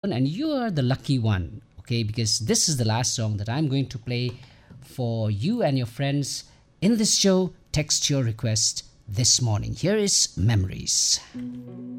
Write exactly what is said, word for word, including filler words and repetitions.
and you are the lucky one, okay, because this is the last song that I'm going to play for you and your friends in this show. Text your request this morning. Here is Memories.